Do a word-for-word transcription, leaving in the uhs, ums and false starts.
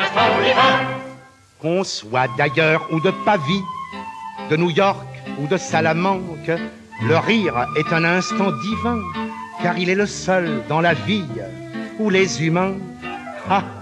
instant libre. Qu'on soit d'ailleurs ou de Pavie, de New York ou de Salamanque, le rire est un instant divin, car il est le seul dans la vie où les humains, ah,